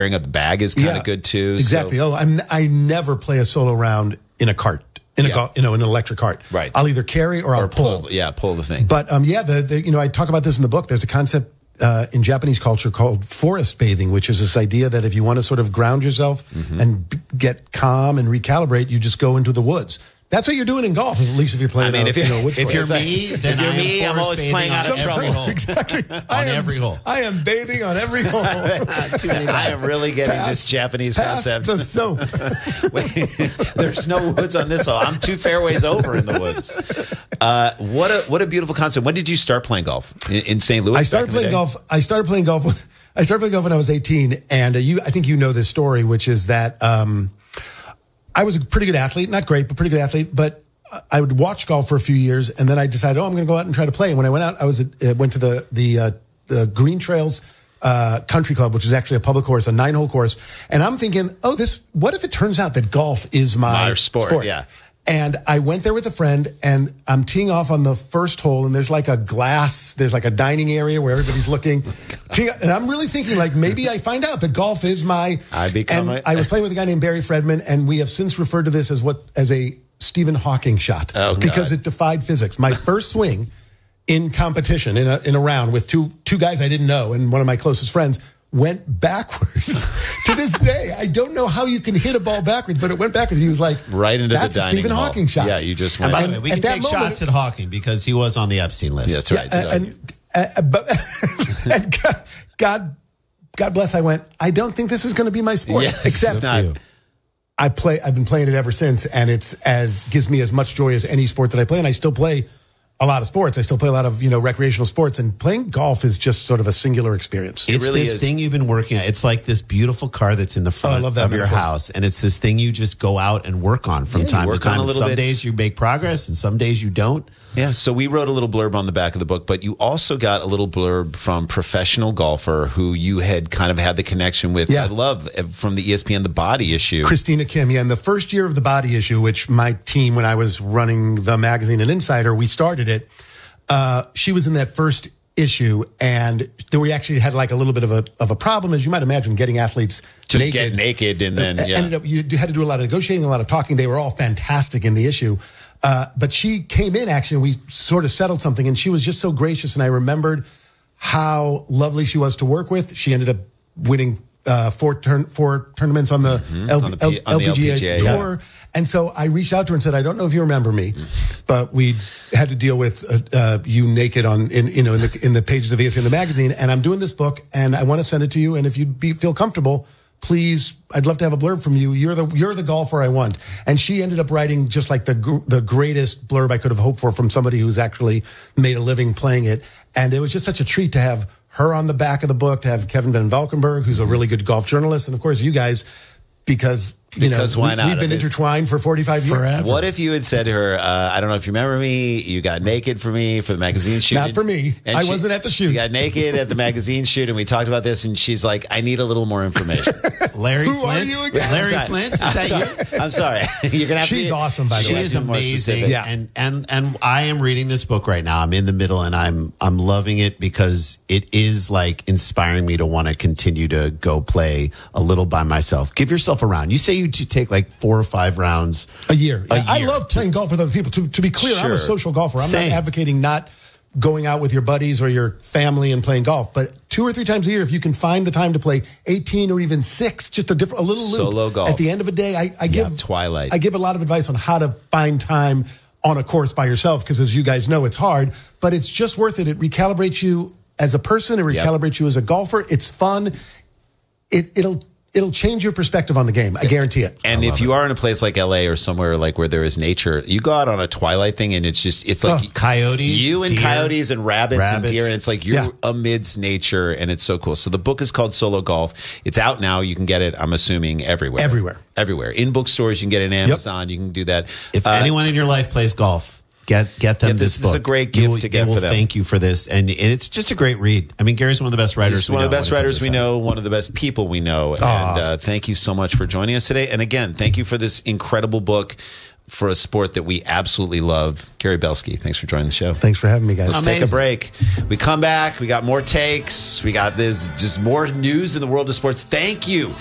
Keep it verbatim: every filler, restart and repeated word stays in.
carrying a bag is kind of Yeah, good too. Exactly. So. Oh, I'm, I never play a solo round in a cart, in a Yeah. golf, you know, in an electric cart. Right. I'll either carry or I'll Or pull. pull. Yeah, pull the thing. But um, yeah, the, the you know, I talk about this in the book. There's a concept uh, in Japanese culture called forest bathing, which is this idea that if you want to sort of ground yourself Mm-hmm. and b- get calm and recalibrate, you just go into the woods. That's what you're doing in golf, at least if you're playing. I mean, a, if you- you know, woods If course. you're me, then you're I am me, I'm forest always bathing playing on out of every trouble. hole. Exactly. On I am, every hole. I am bathing on every hole. I am really getting this Japanese Past concept. the soap. Wait, there's no woods on this hole. I'm two fairways over in the woods. Uh, what a what a beautiful concept. When did you start playing golf in, in Saint Louis? I started back in the playing day? golf. I started playing golf. I started playing golf when I was eighteen, and uh, you. I think you know this story, which is that um, I was a pretty good athlete, not great, but pretty good athlete. But I would watch golf for a few years, and then I decided, oh, I'm going to go out and try to play. And when I went out, I was at, uh, went to the the, uh, the Green Trails uh, Country Club, which is actually a public course, a nine hole course. And I'm thinking, oh, this. What if it turns out that golf is my, My sport, yeah. And I went there with a friend, and I'm teeing off on the first hole, and there's like a glass, there's like a dining area where everybody's looking. Teeing- and I'm really thinking, like, maybe I find out that golf is my. I become and a- I was playing with a guy named Barry Fredman, and we have since referred to this as what as a Stephen Hawking shot Oh, God. because it defied physics. My first swing in competition in a in a round with two two guys I didn't know and one of my closest friends went backwards. To this day, I don't know how you can hit a ball backwards, but it went baards. He was like, Right into "That's the a dining Stephen hall. Hawking shot." Yeah, you just And went. by the way, And we at can that take moment- shots at Hawking because he was on the Epstein list. Yeah, that's right. Yeah, and, and, but, and God, God, God bless. I went. I don't think this is going to be my sport. Yes, except it's not. I play. I've been playing it ever since, and it's as gives me as much joy as any sport that I play. And I still play a lot of sports. I still play a lot of you know recreational sports, and playing golf is just sort of a singular experience. It's really this is. thing you've been working on. It's like this beautiful car that's in the front Oh, I love that of your metaphor. house, and it's this thing you just go out and work on from Yeah, you time to work on time. a And little some bit. days you make progress, and some days you don't. Yeah, so we wrote a little blurb on the back of the book, but you also got a little blurb from professional golfer who you had kind of had the connection with. Yeah. I love uh, from the E S P N The Body issue. Christina Kim, yeah, in the first year of the Body Issue, which my team, when I was running the magazine and Insider, we started it. Uh, she was in that first issue, and then we actually had like a little bit of a of a problem, as you might imagine, getting athletes To naked. get naked and then, Uh, yeah. ended up you had to do a lot of negotiating, a lot of talking. They were all fantastic in the issue, uh, but she came in actually, and we sort of settled something, and she was just so gracious, and I remembered how lovely she was to work with. She ended up winning uh, four turn four tournaments on the, L- On the P- L- on the L P G A L P G A, tour. And so I reached out to her and said, I don't know if you remember me, but we had to deal with uh, uh, you naked on, in, you know, in the in the pages of E S P N the magazine. And I'm doing this book, and I want to send it to you. And if you be, feel comfortable, please, I'd love to have a blurb from you. You're the you're the golfer I want. And she ended up writing just like the gr- the greatest blurb I could have hoped for from somebody who's actually made a living playing it. And it was just such a treat to have her on the back of the book, to have Kevin Van Valkenburg, who's a really good golf journalist, and of course you guys, because you Because know why we, not? we've been I mean, intertwined for forty-five years. Forever. What if you had said to her, uh, I don't know if you remember me, you got naked for me for the magazine shoot. Not for me. And I she- wasn't at the shoot. You got naked at the magazine shoot, and we talked about this, and she's like, I need a little more information. Larry Who are Flint. you again? Larry Sorry. Flint. Is I'm that sorry. you? I'm sorry. You're gonna have to She's be- awesome, by the She way. is Be more amazing, specific. Yeah. and and and I am reading this book right now. I'm in the middle, and I'm I'm loving it because it is like inspiring me to want to continue to go play a little by myself. Give yourself a round. You say you t- take like four or five rounds A year. A Yeah, I year. love playing golf with other people. To, to be clear, I'm Sure. a social golfer. I'm Same. not advocating not going out with your buddies or your family and playing golf, but two or three times a year, if you can find the time to play eighteen or even six, just a different, a little loop. Solo golf. At the end of a day, I, I give Twilight. I give a lot of advice on how to find time on a course by yourself, because as you guys know, it's hard, but it's just worth it. It recalibrates you as a person. It Yep. recalibrates you as a golfer. It's fun. It, it'll it'll change your perspective on the game. I guarantee it. And if you are in a place like L A or somewhere like where there is nature, you go out on a twilight thing, and it's just it's like Oh. coyotes, you and deer, coyotes and rabbits, and rabbits. deer, and it's like you're Yeah. amidst nature, and it's so cool. So the book is called Solo Golf. It's out now. You can get it, I'm assuming, everywhere. Everywhere. Everywhere. In bookstores, you can get it on Amazon. You can do that. If Uh, anyone in your life plays golf, get get them Yeah, this this, is book. a great You gift will- to get they will for them. Thank you for this, and, and it's just a great read. I mean, Gary's one of the best writers. He's we one of know the best when it comes writers to we this. know, one of the best people we know. And uh, thank you so much for joining us today. And again, thank you for this incredible book for a sport that we absolutely love. Gary Belsky, thanks for joining the show. Thanks for having me, guys. Let's take a break. We come back. We got more takes. We got this just more news in the world of sports. Thank you